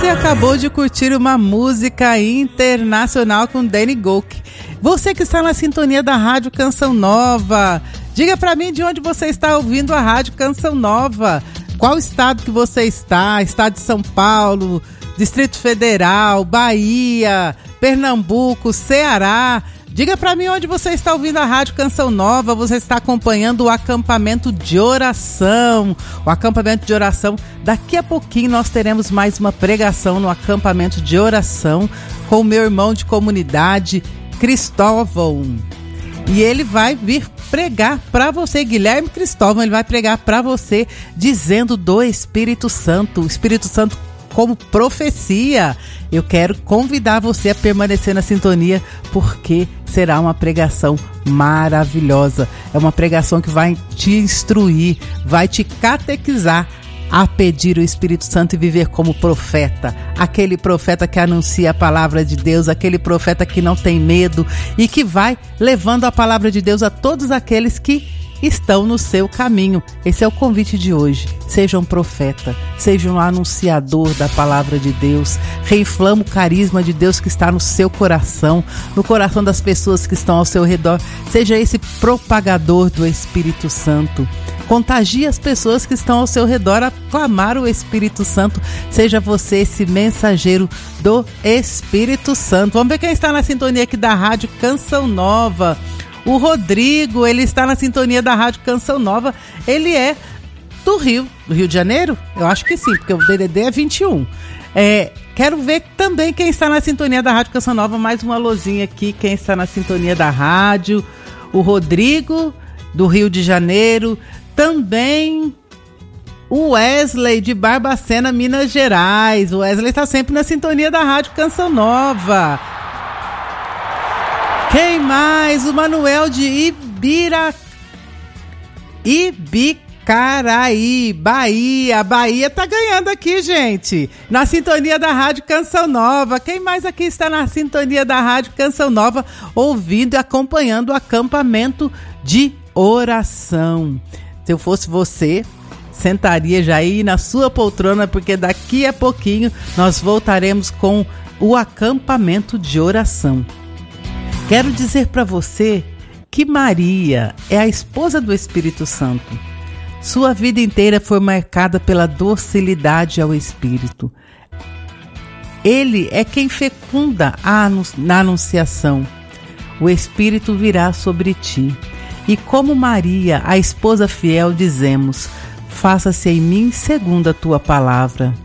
Você acabou de curtir uma música internacional com Danny Gokey. Você que está na sintonia da Rádio Canção Nova, diga pra mim de onde você está ouvindo a Rádio Canção Nova. Qual estado que você está? Estado de São Paulo, Distrito Federal, Bahia, Pernambuco, Ceará. Diga pra mim onde você está ouvindo a Rádio Canção Nova. Você está acompanhando o acampamento de oração. O acampamento de oração. Daqui a pouquinho nós teremos mais uma pregação no acampamento de oração com o meu irmão de comunidade, Cristóvão. E ele vai vir pregar para você, Guilherme Cristóvão. Ele vai pregar para você dizendo do Espírito Santo. O Espírito Santo como profecia. Eu quero convidar você a permanecer na sintonia, porque será uma pregação maravilhosa. É uma pregação que vai te instruir, vai te catequizar a pedir o Espírito Santo e viver como profeta. Aquele profeta que anuncia a palavra de Deus, aquele profeta que não tem medo e que vai levando a palavra de Deus a todos aqueles que estão no seu caminho. Esse é o convite de hoje. Seja um profeta, seja um anunciador da palavra de Deus. Reinflama o carisma de Deus que está no seu coração, no coração das pessoas que estão ao seu redor. Seja esse propagador do Espírito Santo. Contagie as pessoas que estão ao seu redor a clamar o Espírito Santo. Seja você esse mensageiro do Espírito Santo. Vamos ver quem está na sintonia aqui da Rádio Canção Nova. O Rodrigo, ele está na sintonia da Rádio Canção Nova. Ele é do Rio de Janeiro? Eu acho que sim, porque o DDD é 21. Quero ver também quem está na sintonia da Rádio Canção Nova. Mais uma luzinha aqui, quem está na sintonia da rádio. O Rodrigo, do Rio de Janeiro. Também o Wesley, de Barbacena, Minas Gerais. O Wesley está sempre na sintonia da Rádio Canção Nova. Quem mais? O Manuel de Ibicaraí, Bahia. Bahia tá ganhando aqui, gente. Na sintonia da Rádio Canção Nova. Quem mais aqui está na sintonia da Rádio Canção Nova, ouvindo e acompanhando o acampamento de oração? Se eu fosse você, sentaria já aí na sua poltrona, porque daqui a pouquinho nós voltaremos com o acampamento de oração. Quero dizer para você que Maria é a esposa do Espírito Santo. Sua vida inteira foi marcada pela docilidade ao Espírito. Ele é quem fecunda na anunciação. O Espírito virá sobre ti. E como Maria, a esposa fiel, dizemos: faça-se em mim segundo a tua palavra.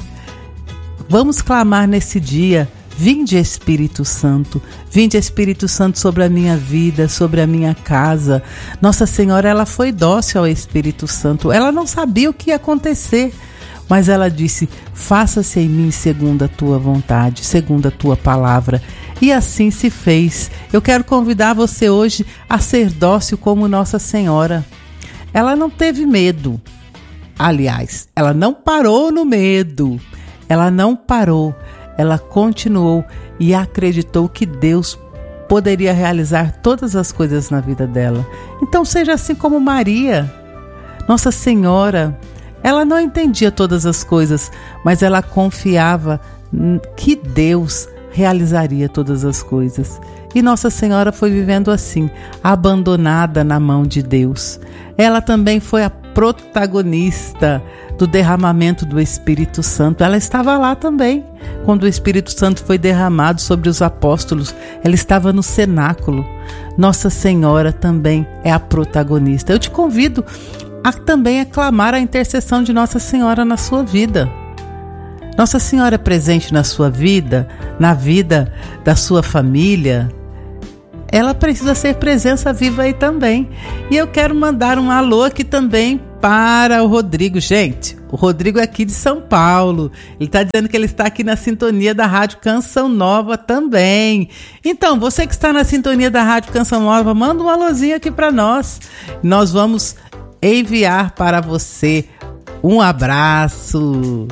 Vamos clamar nesse dia: vinde Espírito Santo, vinde Espírito Santo sobre a minha vida, sobre a minha casa. Nossa Senhora, ela foi dócil ao Espírito Santo, ela não sabia o que ia acontecer, mas ela disse: faça-se em mim segundo a tua vontade, segundo a tua palavra. E assim se fez. Eu quero convidar você hoje a ser dócil como Nossa Senhora. Ela não teve medo. Aliás, ela não parou no medo. Ela não parou. Ela continuou e acreditou que Deus poderia realizar todas as coisas na vida dela. Então seja assim como Maria. Nossa Senhora, ela não entendia todas as coisas, mas ela confiava que Deus realizaria todas as coisas. E Nossa Senhora foi vivendo assim, abandonada na mão de Deus. Ela também foi a protagonista do derramamento do Espírito Santo. Ela estava lá também, quando o Espírito Santo foi derramado sobre os apóstolos. Ela estava no cenáculo. Nossa Senhora também é a protagonista. Eu te convido a também aclamar a intercessão de Nossa Senhora na sua vida. Nossa Senhora é presente na sua vida, na vida da sua família. Ela precisa ser presença viva aí também. E eu quero mandar um alô aqui também para o Rodrigo. Gente, o Rodrigo é aqui de São Paulo. Ele está dizendo que ele está aqui na sintonia da Rádio Canção Nova também. Então, você que está na sintonia da Rádio Canção Nova, manda um alôzinho aqui para nós. Nós vamos enviar para você um abraço.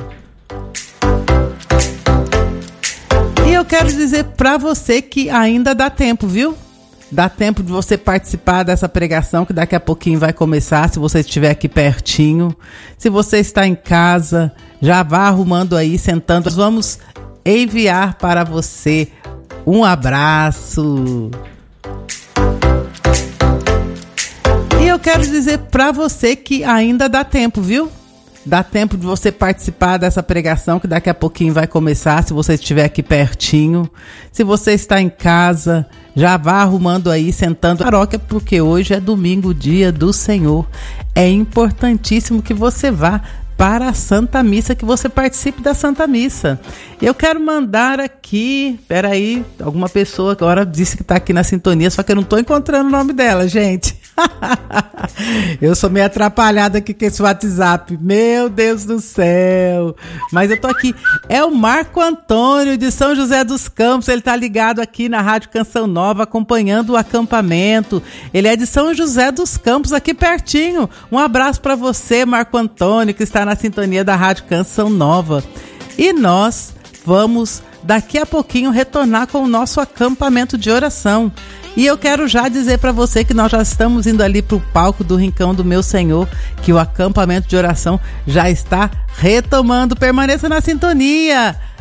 E eu quero dizer para você que ainda dá tempo, viu? Dá tempo de você participar dessa pregação que daqui a pouquinho vai começar, se você estiver aqui pertinho. Se você está em casa, já vá arrumando aí, sentando. Nós vamos enviar para você um abraço. E eu quero dizer para você que ainda dá tempo, viu? Dá tempo de você participar dessa pregação que daqui a pouquinho vai começar, se você estiver aqui pertinho. Se você está em casa, já vá arrumando aí, sentando a paróquia, porque hoje é domingo, dia do Senhor. É importantíssimo que você vá para a Santa Missa, que você participe da Santa Missa. Eu quero mandar aqui, peraí, alguma pessoa agora disse que está aqui na sintonia, só que eu não estou encontrando o nome dela, gente. Eu sou meio atrapalhada aqui com esse WhatsApp, meu Deus do céu, mas eu tô aqui. É o Marco Antônio de São José dos Campos, ele tá ligado aqui na Rádio Canção Nova, acompanhando o acampamento. Ele é de São José dos Campos, aqui pertinho. Um abraço para você, Marco Antônio, que está na sintonia da Rádio Canção Nova. E nós vamos daqui a pouquinho retornar com o nosso acampamento de oração. E eu quero já dizer para você que nós já estamos indo ali para o palco do Rincão do Meu Senhor, que o acampamento de oração já está retomando. Permaneça na sintonia.